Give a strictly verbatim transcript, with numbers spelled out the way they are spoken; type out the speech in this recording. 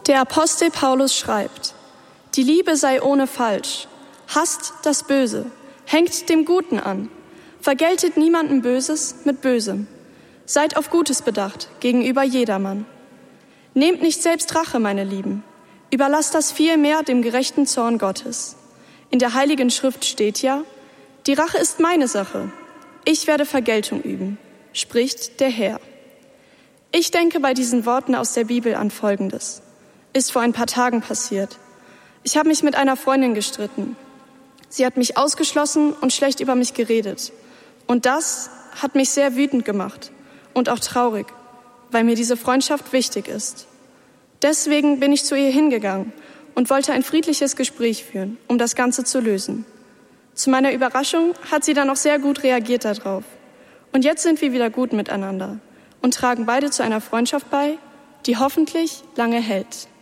Der Apostel Paulus schreibt: Die Liebe sei ohne Falsch, hasst das Böse, hängt dem Guten an, vergeltet niemandem Böses mit Bösem, seid auf Gutes bedacht gegenüber jedermann. Nehmt nicht selbst Rache, meine Lieben, überlasst das vielmehr dem gerechten Zorn Gottes. In der Heiligen Schrift steht ja: Die Rache ist meine Sache, ich werde Vergeltung üben, spricht der Herr. Ich denke bei diesen Worten aus der Bibel an Folgendes. Ist vor ein paar Tagen passiert. Ich habe mich mit einer Freundin gestritten. Sie hat mich ausgeschlossen und schlecht über mich geredet. Und das hat mich sehr wütend gemacht und auch traurig, weil mir diese Freundschaft wichtig ist. Deswegen bin ich zu ihr hingegangen und wollte ein friedliches Gespräch führen, um das Ganze zu lösen. Zu meiner Überraschung hat sie dann auch sehr gut reagiert darauf. Und jetzt sind wir wieder gut miteinander und tragen beide zu einer Freundschaft bei, die hoffentlich lange hält.